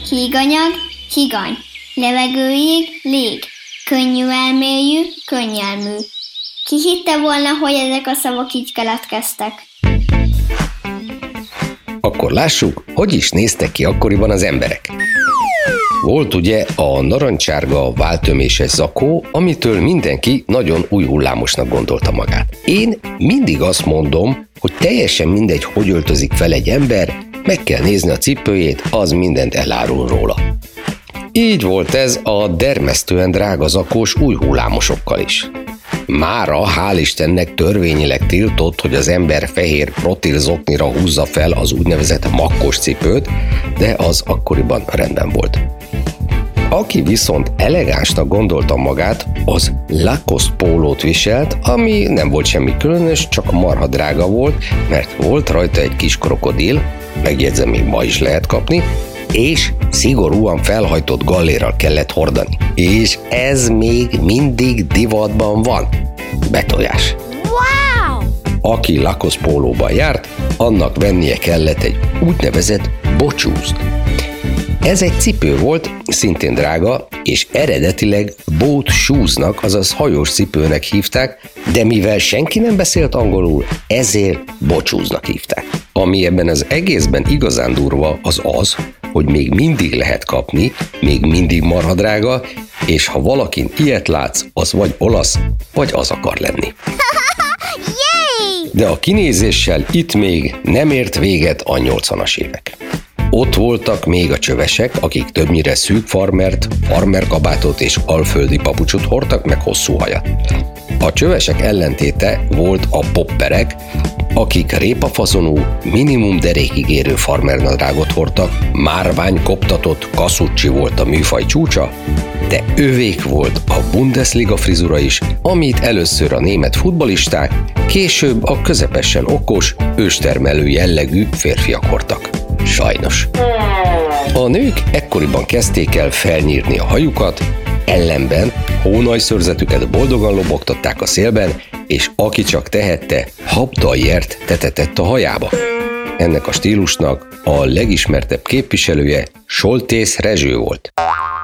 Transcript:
híganyag, higany, levegőjég, lég, könnyű elmélyű, könnyelmű. Ki hitte volna, hogy ezek a szavak így keletkeztek? Akkor lássuk, hogy is néztek ki akkoriban az emberek. Volt ugye a narancsárga váltöméses zakó, amitől mindenki nagyon új hullámosnak gondolta magát. Én mindig azt mondom, hogy teljesen mindegy, hogy öltözik fel egy ember, meg kell nézni a cipőjét, az mindent elárul róla. Így volt ez a dermesztően drága zakós új hullámosokkal is. Mára, hál' Istennek törvényileg tiltott, hogy az ember fehér protil zoknira húzza fel az úgynevezett makkos cipőt, de az akkoriban rendben volt. Aki viszont elegánsnak gondolta magát, az Lacoste pólót viselt, ami nem volt semmi különös, csak marha drága volt, mert volt rajta egy kis krokodil, megjegyzem, még ma is lehet kapni, és szigorúan felhajtott gallérral kellett hordani. És ez még mindig divatban van. Betojás. Wow! Aki Lacoste pólóban járt, annak vennie kellett egy úgynevezett bocsúzt. Ez egy cipő volt, szintén drága, és eredetileg boat shoesnak, azaz hajós cipőnek hívták, de mivel senki nem beszélt angolul, ezért bocsúznak hívták. Ami ebben az egészben igazán durva, az az, hogy még mindig lehet kapni, még mindig marha drága, és ha valakin ilyet látsz, az vagy olasz, vagy az akar lenni. De a kinézéssel itt még nem ért véget a 80-as évek. Ott voltak még a csövesek, akik többnyire szűk farmert, farmerkabátot és alföldi papucsot hordtak, meg hosszú hajat. A csövesek ellentéte volt a popperek, akik répafaszonú, minimum derékig érő farmernadrágot hordtak, márvány koptatott kaszucsi volt a műfaj csúcsa, de övék volt a Bundesliga frizura is, amit először a német futballisták, később a közepesen okos, őstermelő jellegű férfiak hordtak. Sajnos. A nők ekkoriban kezdték el felnyírni a hajukat, ellenben hónajszőrzetüket boldogan lobogtatták a szélben, és aki csak tehette, habdaljert tetetett a hajába. Ennek a stílusnak a legismertebb képviselője Soltész Rezső volt.